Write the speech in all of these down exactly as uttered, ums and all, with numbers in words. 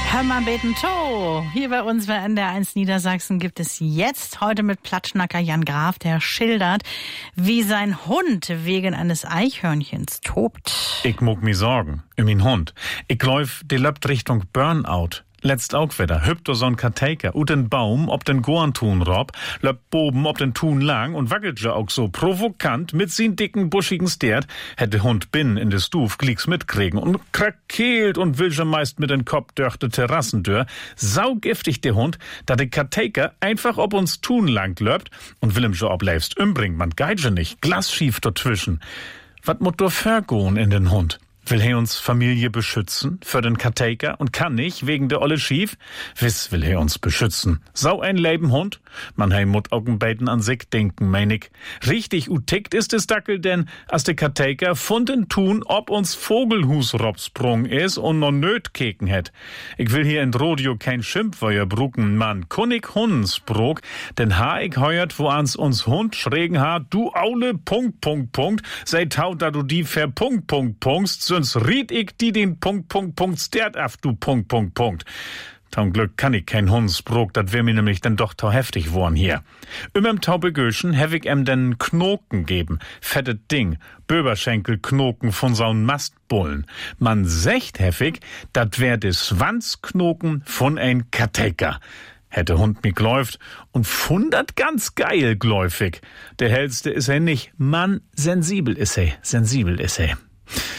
Hör mal beten to. Hier bei uns bei N D R eins Niedersachsen gibt es jetzt heute mit Platschnacker Jan Graf, der schildert, wie sein Hund wegen eines Eichhörnchens tobt. Ich muck mi sorgen, um min Hund. Ich läuf, die löpt Richtung Burnout. Letzt auch wieder, hüpft so'n Karteiker, ut den Baum, ob den Gorntun rob, löpt boben ob den Tun lang und wackelt ja auch so provokant mit sin dicken, buschigen Stert, hätte Hund binnen in de Stuf glicks mitkriegen und krakeelt und will schon meist mit den Kopf durch de Terrassentür. Saugiftig der Hund, da de Karteiker einfach ob uns Tun lang löpt und will ihm schon obleifst umbringt, man geitsche nicht, glasschief dazwischen. Wat mut do vergoen in den Hund? Will er uns Familie beschützen für den Karteiker und kann nicht wegen der Olle Schief? Wiss will er uns beschützen. Sau ein Leben Hund? Man hei mut Augenbeiten an sich denken, mein ich. Richtig utickt ist es Dackel, denn als der Karteiker funden tun, ob uns Vogelhus robsprung is und no nöt keken het. Ich will hier in Rodeo kein Schimpfweuer brucken, man. Kunnig Hundsbrok, denn ha ich heuert, wo ans uns Hund schrägen ha, du Aule, Punkt, Punkt, Punkt, sei tau, da du die ver Punkt, Punkt, Punkt, sonst riet ich die den Punkt, Punkt, Punkt, stert af, du Punkt, Punkt, Punkt. Zum Glück kann ich kein Hundsbrok, dat wär mir nämlich dann doch tau heftig worn hier. Überm Taubegöschen hev ich em den Knoken geben, fettet Ding, Böberschenkel-Knoken von saun Mastbullen. Man secht heffig, dat wär des Schwanzknoken von ein Karteiker. Hätte Hund mi gläuft und fundert ganz geil gläufig. Der hellste is er nicht, Mann, sensibel is er, sensibel is er.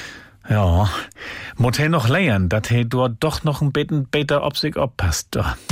Ja, mut he noch lernen, dat he dort doch noch ein bisschen besser ob sich oppasst.